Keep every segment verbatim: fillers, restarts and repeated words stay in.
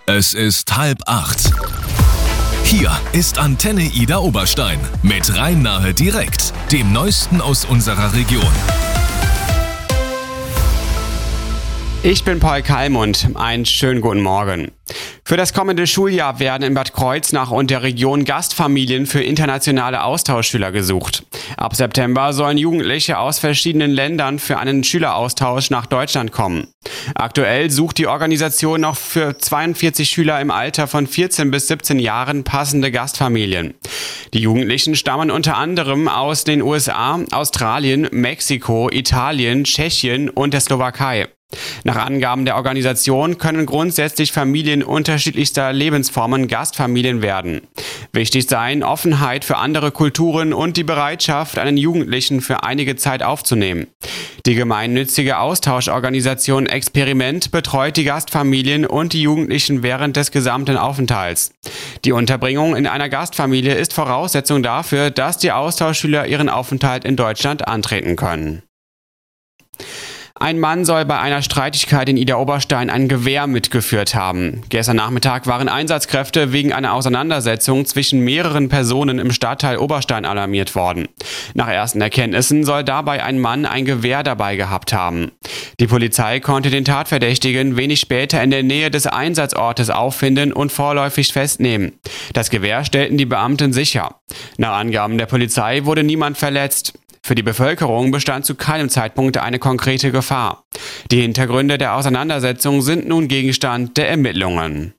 Es ist halb acht. Hier ist Antenne Ida Oberstein mit Rhein-Nahe direkt, dem Neuesten aus unserer Region. Ich bin Paul Kallmund. Einen schönen guten Morgen. Für das kommende Schuljahr werden in Bad Kreuznach und der Region Gastfamilien für internationale Austauschschüler gesucht. Ab September sollen Jugendliche aus verschiedenen Ländern für einen Schüleraustausch nach Deutschland kommen. Aktuell sucht die Organisation noch für zweiundvierzig Schüler im Alter von vierzehn bis siebzehn Jahren passende Gastfamilien. Die Jugendlichen stammen unter anderem aus den U S A, Australien, Mexiko, Italien, Tschechien und der Slowakei. Nach Angaben der Organisation können grundsätzlich Familien unterschiedlichster Lebensformen Gastfamilien werden. Wichtig seien Offenheit für andere Kulturen und die Bereitschaft, einen Jugendlichen für einige Zeit aufzunehmen. Die gemeinnützige Austauschorganisation Experiment betreut die Gastfamilien und die Jugendlichen während des gesamten Aufenthalts. Die Unterbringung in einer Gastfamilie ist Voraussetzung dafür, dass die Austauschschüler ihren Aufenthalt in Deutschland antreten können. Ein Mann soll bei einer Streitigkeit in Ida Oberstein ein Gewehr mitgeführt haben. Gestern Nachmittag waren Einsatzkräfte wegen einer Auseinandersetzung zwischen mehreren Personen im Stadtteil Oberstein alarmiert worden. Nach ersten Erkenntnissen soll dabei ein Mann ein Gewehr dabei gehabt haben. Die Polizei konnte den Tatverdächtigen wenig später in der Nähe des Einsatzortes auffinden und vorläufig festnehmen. Das Gewehr stellten die Beamten sicher. Nach Angaben der Polizei wurde niemand verletzt. Für die Bevölkerung bestand zu keinem Zeitpunkt eine konkrete Gefahr. Die Hintergründe der Auseinandersetzung sind nun Gegenstand der Ermittlungen.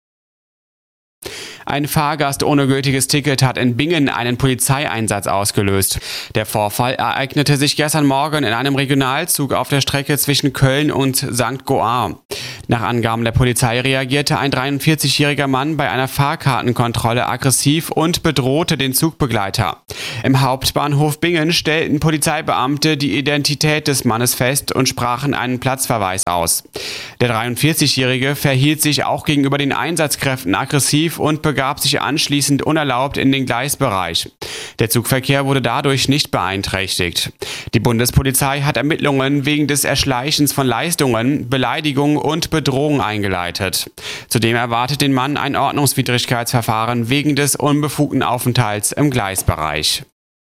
Ein Fahrgast ohne gültiges Ticket hat in Bingen einen Polizeieinsatz ausgelöst. Der Vorfall ereignete sich gestern Morgen in einem Regionalzug auf der Strecke zwischen Köln und Sankt Goar. Nach Angaben der Polizei reagierte ein dreiundvierzigjähriger Mann bei einer Fahrkartenkontrolle aggressiv und bedrohte den Zugbegleiter. Im Hauptbahnhof Bingen stellten Polizeibeamte die Identität des Mannes fest und sprachen einen Platzverweis aus. Der dreiundvierzigjährige verhielt sich auch gegenüber den Einsatzkräften aggressiv und begab sich anschließend unerlaubt in den Gleisbereich. Der Zugverkehr wurde dadurch nicht beeinträchtigt. Die Bundespolizei hat Ermittlungen wegen des Erschleichens von Leistungen, Beleidigung und Bedrohung eingeleitet. Zudem erwartet den Mann ein Ordnungswidrigkeitsverfahren wegen des unbefugten Aufenthalts im Gleisbereich.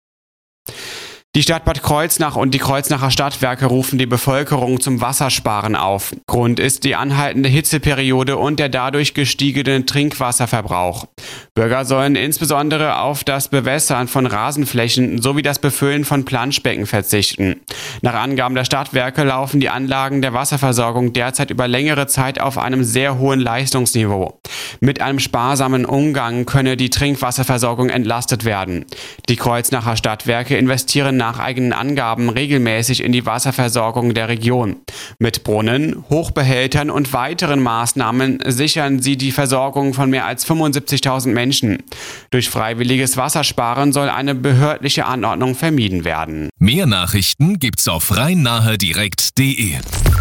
Die Stadt Bad Kreuznach und die Kreuznacher Stadtwerke rufen die Bevölkerung zum Wassersparen auf. Grund ist die anhaltende Hitzeperiode und der dadurch gestiegene Trinkwasserverbrauch. Bürger sollen insbesondere auf das Bewässern von Rasenflächen sowie das Befüllen von Planschbecken verzichten. Nach Angaben der Stadtwerke laufen die Anlagen der Wasserversorgung derzeit über längere Zeit auf einem sehr hohen Leistungsniveau. Mit einem sparsamen Umgang könne die Trinkwasserversorgung entlastet werden. Die Kreuznacher Stadtwerke investieren nach eigenen Angaben regelmäßig in die Wasserversorgung der Region. Mit Brunnen, Hochbehältern und weiteren Maßnahmen sichern sie die Versorgung von mehr als fünfundsiebzigtausend Menschen. Durch freiwilliges Wassersparen soll eine behördliche Anordnung vermieden werden. Mehr Nachrichten gibt's auf rhein-nahe direkt punkt de.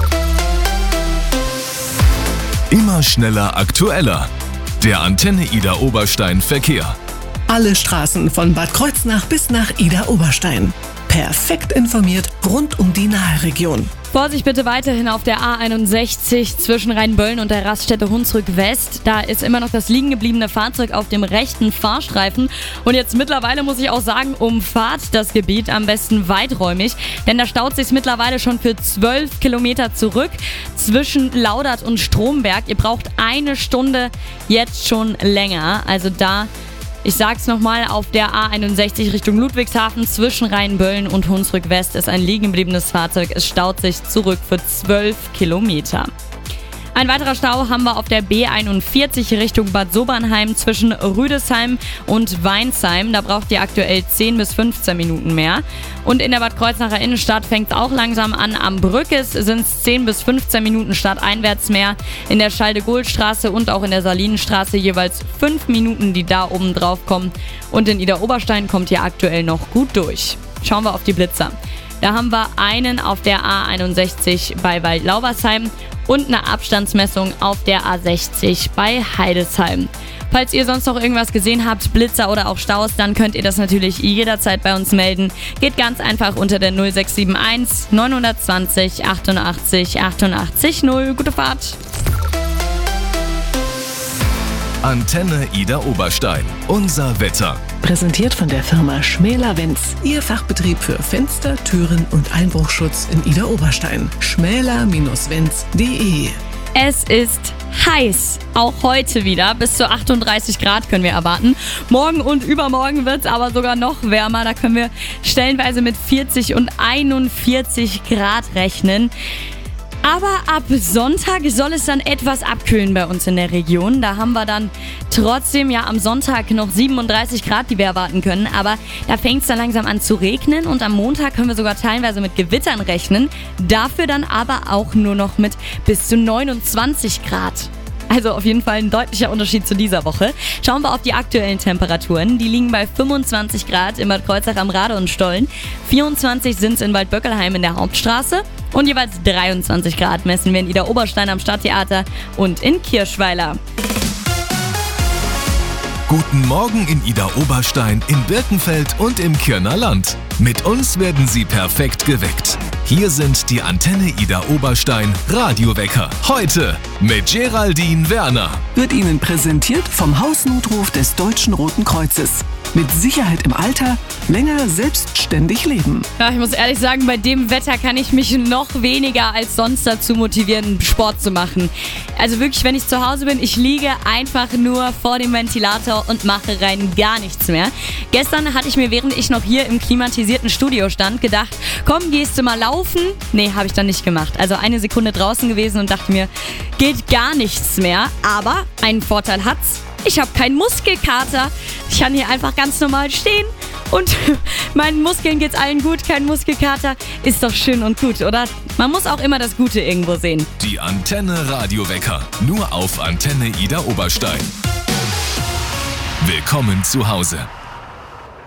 Immer schneller, aktueller. Der Antenne Ida Oberstein Verkehr. Alle Straßen von Bad Kreuznach bis nach Ida Oberstein. Perfekt informiert rund um die Nahe-Region. Vorsicht bitte weiterhin auf der A einundsechzig zwischen Rheinböllen und der Raststätte Hunsrück West. Da ist immer noch das liegen gebliebene Fahrzeug auf dem rechten Fahrstreifen. Und jetzt mittlerweile muss ich auch sagen, umfahrt das Gebiet am besten weiträumig. Denn da staut sich mittlerweile schon für zwölf Kilometer zurück zwischen Laudert und Stromberg. Ihr braucht eine Stunde jetzt schon länger. Also da... Ich sag's nochmal, auf der A einundsechzig Richtung Ludwigshafen zwischen Rheinböllen und Hunsrück West ist ein liegen gebliebenes Fahrzeug. Es staut sich zurück für zwölf Kilometer. Ein weiterer Stau haben wir auf der B einundvierzig Richtung Bad Sobernheim zwischen Rüdesheim und Weinsheim. Da braucht ihr aktuell zehn bis fünfzehn Minuten mehr. Und in der Bad Kreuznacher Innenstadt fängt es auch langsam an. Am Brückes sind es zehn bis fünfzehn Minuten stadteinwärts mehr. In der Schalde-Gohl-Straße und auch in der Salinenstraße jeweils fünf Minuten, die da oben drauf kommen. Und in Ida Oberstein kommt ihr aktuell noch gut durch. Schauen wir auf die Blitzer. Da haben wir einen auf der A einundsechzig bei Waldlaubersheim und eine Abstandsmessung auf der A sechzig bei Heidesheim. Falls ihr sonst noch irgendwas gesehen habt, Blitzer oder auch Staus, dann könnt ihr das natürlich jederzeit bei uns melden. Geht ganz einfach unter der null sechs sieben eins neun zwei null achtundachtzig achtundachtzig null. Gute Fahrt! Antenne Ida Oberstein. Unser Wetter. Präsentiert von der Firma Schmäler Wenz, Ihr Fachbetrieb für Fenster, Türen und Einbruchschutz in Ida Oberstein. schmäler Bindestrich wenz punkt de. Es ist heiß, auch heute wieder. Bis zu achtunddreißig Grad können wir erwarten. Morgen und übermorgen wird es aber sogar noch wärmer. Da können wir stellenweise mit vierzig und einundvierzig Grad rechnen. Aber ab Sonntag soll es dann etwas abkühlen bei uns in der Region. Da haben wir dann trotzdem ja am Sonntag noch siebenunddreißig Grad, die wir erwarten können. Aber da fängt es dann langsam an zu regnen und am Montag können wir sogar teilweise mit Gewittern rechnen. Dafür dann aber auch nur noch mit bis zu neunundzwanzig Grad. Also auf jeden Fall ein deutlicher Unterschied zu dieser Woche. Schauen wir auf die aktuellen Temperaturen. Die liegen bei fünfundzwanzig Grad in Bad Kreuznach am Rade und Stollen. vierundzwanzig sind es in Waldböckelheim in der Hauptstraße. Und jeweils dreiundzwanzig Grad messen wir in Ida Oberstein am Stadttheater und in Kirschweiler. Guten Morgen in Ida Oberstein, in Birkenfeld und im Kirner Land. Mit uns werden Sie perfekt geweckt. Hier sind die Antenne Ida Oberstein Radiowecker. Heute mit Geraldine Werner. Wird Ihnen präsentiert vom Hausnotruf des Deutschen Roten Kreuzes. Mit Sicherheit im Alter, länger selbstständig leben. Ja, ich muss ehrlich sagen, bei dem Wetter kann ich mich noch weniger als sonst dazu motivieren, Sport zu machen. Also wirklich, wenn ich zu Hause bin, ich liege einfach nur vor dem Ventilator und mache rein gar nichts mehr. Gestern hatte ich mir, während ich noch hier im klimatisierten Studio stand, gedacht, komm, gehst du mal laufen? Nee, habe ich dann nicht gemacht. Also eine Sekunde draußen gewesen und dachte mir, geht gar nichts mehr. Aber einen Vorteil hat's. Ich habe keinen Muskelkater. Ich kann hier einfach ganz normal stehen und meinen Muskeln geht's allen gut. Kein Muskelkater. Ist doch schön und gut, oder? Man muss auch immer das Gute irgendwo sehen. Die Antenne Radiowecker. Nur auf Antenne Ida Oberstein. Willkommen zu Hause.